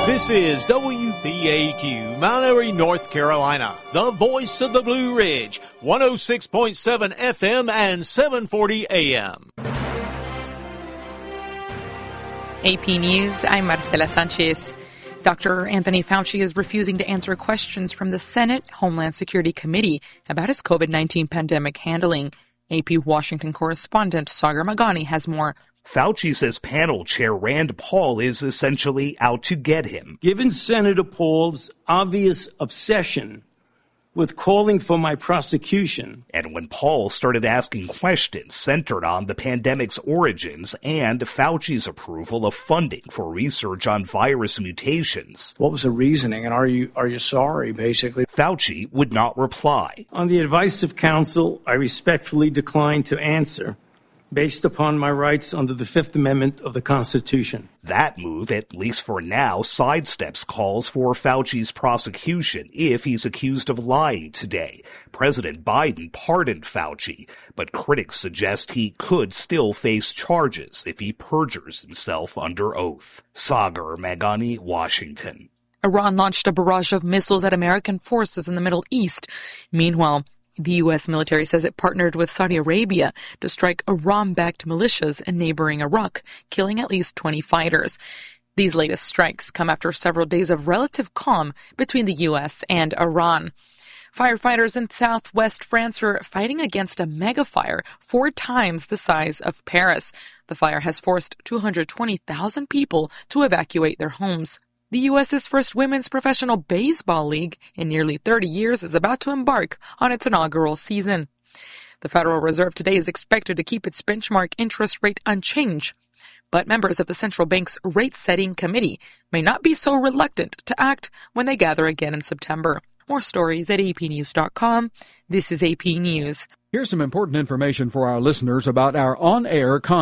This is WPAQ, Mount Airy, North Carolina, the voice of the Blue Ridge, 106.7 FM and 740 AM. AP News, I'm Marcela Sanchez. Dr. Anthony Fauci is refusing to answer questions from the Senate Homeland Security Committee about his COVID-19 pandemic handling. AP Washington correspondent Sagar Meghani has more. Fauci says panel chair Rand Paul is essentially out to get him. Given Senator Paul's obvious obsession with calling for my prosecution. And when Paul started asking questions centered on the pandemic's origins and Fauci's approval of funding for research on virus mutations. What was the reasoning, and are you sorry, basically? Fauci would not reply. On the advice of counsel, I respectfully decline to answer, based upon my rights under the Fifth Amendment of the Constitution. That move, at least for now, sidesteps calls for Fauci's prosecution if he's accused of lying today. President Biden pardoned Fauci, but critics suggest he could still face charges if he perjures himself under oath. Sagar Meghani, Washington. Iran launched a barrage of missiles at American forces in the Middle East. Meanwhile, the U.S. military says it partnered with Saudi Arabia to strike Iran-backed militias in neighboring Iraq, killing at least 20 fighters. These latest strikes come after several days of relative calm between the U.S. and Iran. Firefighters in southwest France are fighting against a megafire 4 times the size of Paris. The fire has forced 220,000 people to evacuate their homes. The U.S.'s first women's professional baseball league in nearly 30 years is about to embark on its inaugural season. The Federal Reserve today is expected to keep its benchmark interest rate unchanged, but members of the central bank's rate-setting committee may not be so reluctant to act when they gather again in September. More stories at apnews.com. This is AP News. Here's some important information for our listeners about our on-air content.